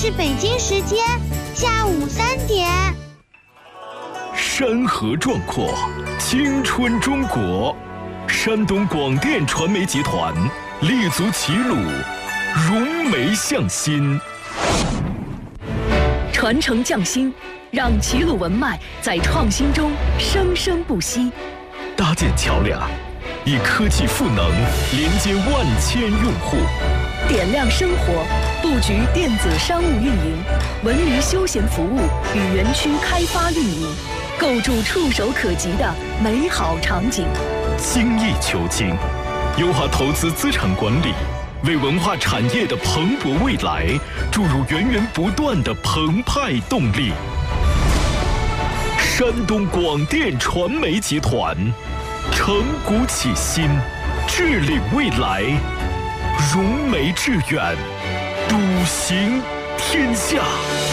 是北京时间下午3点。 山河壮阔，青春中国。山东广电传媒集团立足齐鲁，融媒向心， 传承匠心，让齐鲁文脉在创新中生生不息。 搭建桥梁，以科技赋能连接万千用户。 点亮生活，布局电子商务运营、文娱休闲服务与园区开发运营，构筑触手可及的美好场景。 精益求精，优化投资资产管理，为文化产业的蓬勃未来注入源源不断的澎湃动力。山东广电传媒集团，承古启新，致领未来，融媒致远，笃行天下。